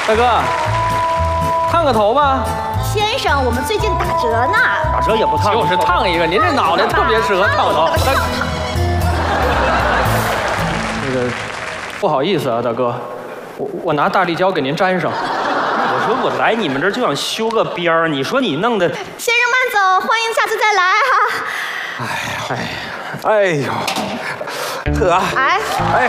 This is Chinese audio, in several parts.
大哥，烫个头吧。 先生，我们最近打折呢。 打折也不烫， 就是烫一个。您这脑袋特别适合烫头。那个，不好意思啊，大哥，我拿大力胶给您粘上。 我说我来你们这儿就想修个边儿，你说你弄的。 先生慢走，欢迎下次再来哈。 哎呦，呵，哎。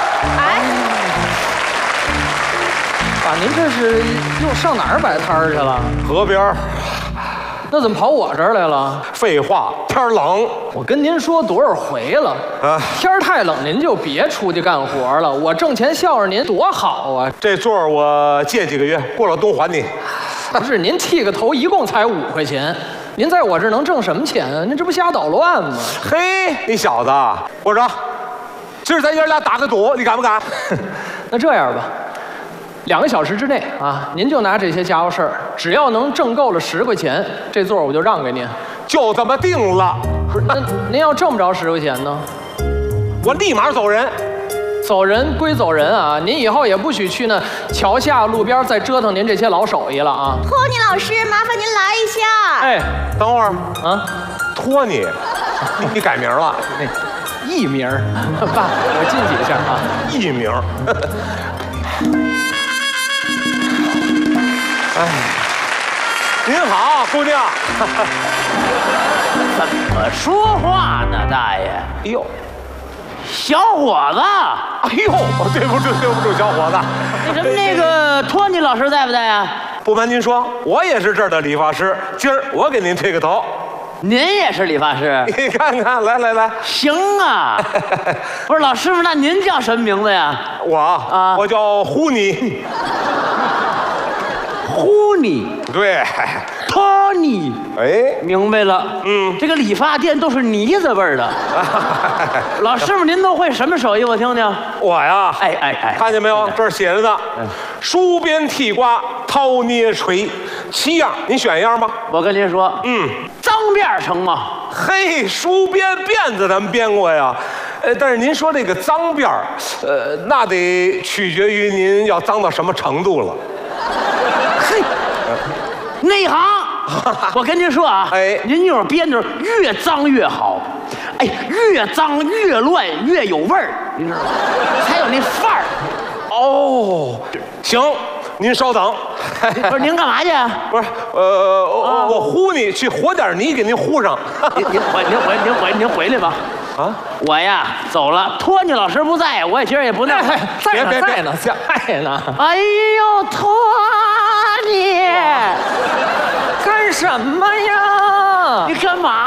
啊，您这是又上哪儿摆摊儿去了？ 河边儿。 那怎么跑我这儿来了？ 废话，天冷。 我跟您说多少回了啊！天儿太冷，您就别出去干活了。我挣钱孝顺您多好啊！ 这座儿我借几个月，过了冬还你。 不是，您剃个头一共才5块钱，您在我这儿能挣什么钱啊？您这不瞎捣乱吗？ 嘿，你小子，我说，今儿咱爷俩打个赌，你敢不敢？ 那这样吧。2个小时之内啊，您就拿这些家伙事儿，只要能挣够了10块钱，这座我就让给您， 就这么定了。 不是，那您要挣不着10块钱呢？ 我立马走人。 走人归走人啊，您以后也不许去那桥下路边再折腾您这些老手艺了啊。 托尼老师，麻烦您来一下。 哎， 等会儿啊， 托尼，你改名了？ 那艺名，爸，我进去一下啊。 艺名。哎，您好，姑娘。 怎么说话呢，大爷？ 哎呦， 小伙子！ 哎呦，对不住，小伙子。 那什么，那个托尼老师在不在啊？ 不瞒您说，我也是这儿的理发师，今儿我给您推个头。 您也是理发师？ 你看看，来。 行啊。不是老师傅，那您叫什么名字呀？ 我叫呼尼。 呼尼， 对， 托尼， 哎， 明白了。这个理发店都是呢子味儿的。老师傅，您都会什么手艺？我听听。 我呀， 哎， 看见没有？这儿写着呢，梳边剃刮掏捏锤，7样，您选一样吧。 我跟您说，脏辫成吗？ 嘿，梳边辫子咱们编过呀，但是您说这个脏辫儿，那得取决于您要脏到什么程度了。 嘿，内行，我跟您说啊，您就是编的越脏越好，越脏越乱越有味儿，您知道吗？才有那范儿。 哦，行，您稍等。 不是您干嘛去？ 不是，我呼你去和点泥给您糊上。 您回来吧。啊，我呀走了，托尼老师不在，我也今儿也不弄。 在呢。 哎呦，托尼， 干什么呀？ 你干嘛？